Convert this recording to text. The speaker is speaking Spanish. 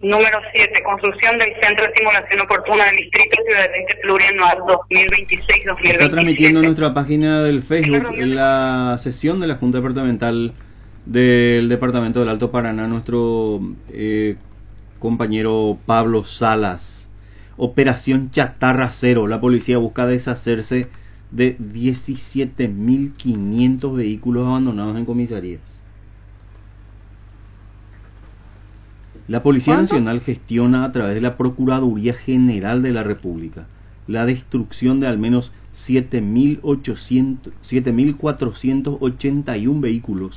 Número 7. Construcción del Centro de Simulación Oportuna del Distrito Ciudadense Plurianual 2026-2027. Está transmitiendo en nuestra página del Facebook en la sesión de la Junta Departamental del Departamento del Alto Paraná, nuestro compañero Pablo Salas. Operación Chatarra Cero. La policía busca deshacerse de 17.500 vehículos abandonados en comisarías. La Policía Nacional gestiona a través de la Procuraduría General de la República la destrucción de al menos 7.481 vehículos